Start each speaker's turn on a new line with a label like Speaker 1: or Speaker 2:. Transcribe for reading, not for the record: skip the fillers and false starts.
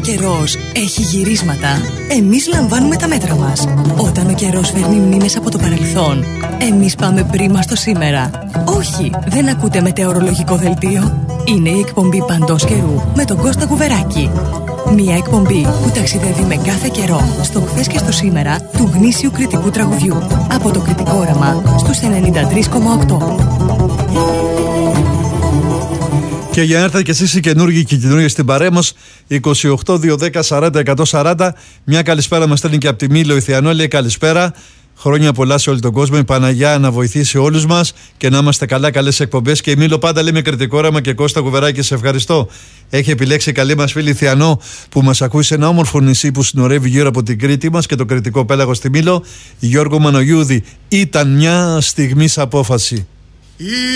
Speaker 1: καιρός έχει γυρίσματα, εμείς λαμβάνουμε τα μέτρα μας. Όταν ο καιρός φέρνει μνήμες από το παρελθόν, εμείς πάμε πρίμα στο σήμερα. Όχι, δεν ακούτε μετεωρολογικό δελτίο. Είναι η εκπομπή Παντός Καιρού με τον Κώστα Κουβεράκη. Μια εκπομπή που ταξιδεύει με κάθε καιρό στο χθες και στο σήμερα του γνήσιου κριτικού τραγουδιού. Από το Κριτικό Όραμα στους 93,8.
Speaker 2: Και για να έρθετε κι εσείς οι καινούργοι και οι καινούργιες στην παρέα μας, 28-210-40-140. Μια καλησπέρα μας στέλνει και από τη Μήλο η Θιανό. Λέει καλησπέρα. Χρόνια πολλά σε όλο τον κόσμο. Η Παναγιά να βοηθήσει όλους μας και να είμαστε καλά, καλές εκπομπές. Και η Μήλο πάντα λέει με Κριτικό Όραμα και Κώστα Κουβεράκη, σε ευχαριστώ. Έχει επιλέξει καλή μας φίλη Θιανό που μας ακούει σε ένα όμορφο νησί που συνορεύει γύρω από την Κρήτη μας και το κριτικό πέλαγο στη Μήλο. Γιώργο Μανογιούδη, ήταν μια στιγμής απόφαση.